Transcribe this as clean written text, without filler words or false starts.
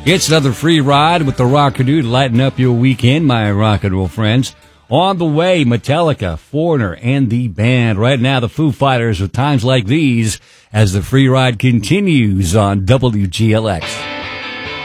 It's another free ride with the Rocker Dude, lighting up your weekend, my rock and roll friends. On the way, Metallica, Foreigner, and the band. Right now, the Foo Fighters with Times Like These as the free ride continues on WGLX.